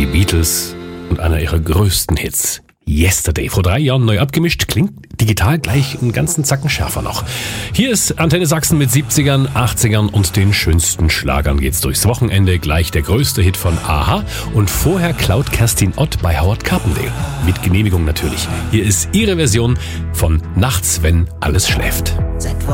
Die Beatles und einer ihrer größten Hits, Yesterday. Vor 3 Jahren neu abgemischt, klingt digital gleich einen ganzen Zacken schärfer noch. Hier ist Antenne Sachsen mit 70ern, 80ern und den schönsten Schlagern geht's durchs Wochenende. Gleich der größte Hit von a-ha und vorher klaut Kerstin Ott bei Howard Carpendale. Mit Genehmigung natürlich. Hier ist ihre Version von Nachts, wenn alles schläft.